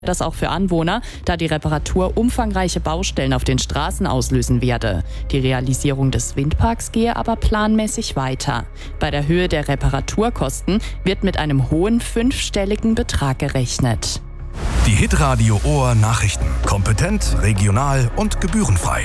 das auch für Anwohner, da die Reparatur umfangreiche Baustellen auf den Straßen auslösen werde. Die Realisierung des Windparks gehe aber planmäßig weiter. Bei der Höhe der Reparaturkosten wird mit einem hohen 5-stelligen Betrag gerechnet. Die Hitradio Ohr Nachrichten. Kompetent, regional und gebührenfrei.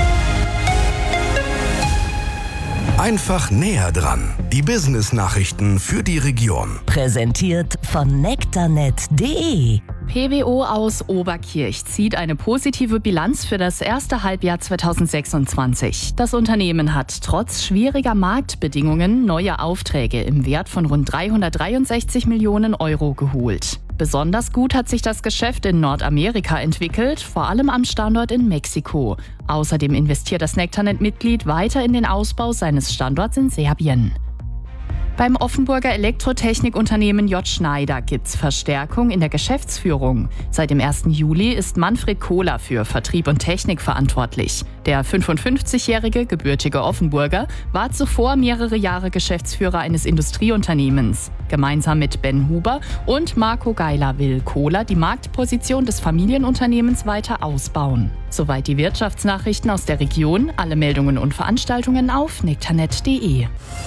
Einfach näher dran. Die Business-Nachrichten für die Region. Präsentiert von nektarnet.de. PWO aus Oberkirch zieht eine positive Bilanz für das erste Halbjahr 2026. Das Unternehmen hat trotz schwieriger Marktbedingungen neue Aufträge im Wert von rund 363 Millionen Euro geholt. Besonders gut hat sich das Geschäft in Nordamerika entwickelt, vor allem am Standort in Mexiko. Außerdem investiert das nektarnet-Mitglied weiter in den Ausbau seines Standorts in Serbien. Beim Offenburger Elektrotechnikunternehmen J. Schneider gibt's Verstärkung in der Geschäftsführung. Seit dem 1. Juli ist Manfred Kohler für Vertrieb und Technik verantwortlich. Der 55-jährige gebürtige Offenburger war zuvor mehrere Jahre Geschäftsführer eines Industrieunternehmens. Gemeinsam mit Ben Huber und Marco Geiler will Kohler die Marktposition des Familienunternehmens weiter ausbauen. Soweit die Wirtschaftsnachrichten aus der Region. Alle Meldungen und Veranstaltungen auf nektarnet.de.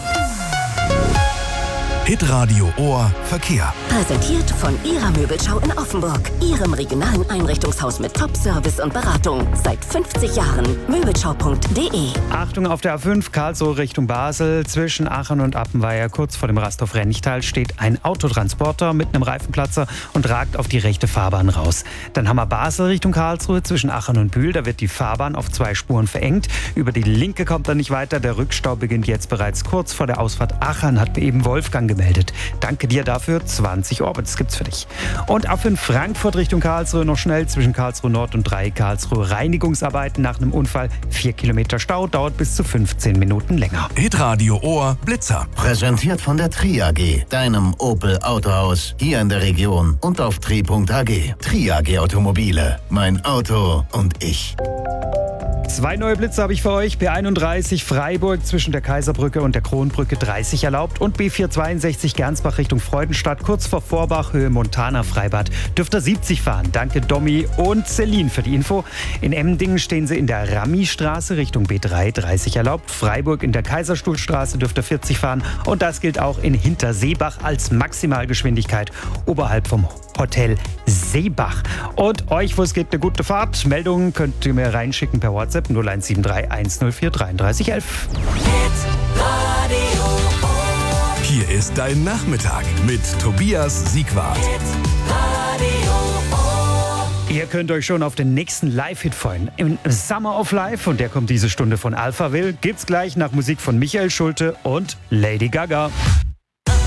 Hitradio Ohr Verkehr. Präsentiert von Ihrer Möbelschau in Offenburg. Ihrem regionalen Einrichtungshaus mit Top-Service und Beratung. Seit 50 Jahren. Möbelschau.de. Achtung auf der A5 Karlsruhe Richtung Basel. Zwischen Aachen und Appenweier, kurz vor dem Rasthof-Rennichtal, steht ein Autotransporter mit einem Reifenplatzer und ragt auf die rechte Fahrbahn raus. Dann haben wir Basel Richtung Karlsruhe zwischen Aachen und Bühl. Da wird die Fahrbahn auf 2 Spuren verengt. Über die linke kommt er nicht weiter. Der Rückstau beginnt jetzt bereits kurz vor der Ausfahrt Aachen, hat eben Wolfgang gemeldet. Danke dir dafür. 20 Orbits gibt's für dich. Und auf in Frankfurt Richtung Karlsruhe noch schnell zwischen Karlsruhe Nord und 3 Karlsruhe Reinigungsarbeiten nach einem Unfall. 4 Kilometer Stau, dauert bis zu 15 Minuten länger. Hitradio Ohr Blitzer. Präsentiert von der Tri AG, deinem Opel Autohaus hier in der Region und auf tri.ag. Tri AG Automobile. Mein Auto und ich. 2 neue Blitze habe ich für euch. B31 Freiburg zwischen der Kaiserbrücke und der Kronbrücke 30 erlaubt und B462 Gernsbach Richtung Freudenstadt kurz vor Vorbach Höhe Montana Freibad. Dürft ihr 70 fahren. Danke Domi und Celine für die Info. In Emmendingen stehen sie in der Rami-Straße Richtung B3 30 erlaubt. Freiburg in der Kaiserstuhlstraße dürft ihr 40 fahren und das gilt auch in Hinterseebach als Maximalgeschwindigkeit oberhalb vom Hotel Seebach. Und euch, wo es geht, eine gute Fahrt. Meldungen könnt ihr mir reinschicken per WhatsApp 0173 104 33 11. Hier ist dein Nachmittag mit Tobias Siegwart. Ihr könnt euch schon auf den nächsten Live-Hit freuen. Im Summer of Life, und der kommt diese Stunde von Alphaville, gibt's gleich nach Musik von Michael Schulte und Lady Gaga.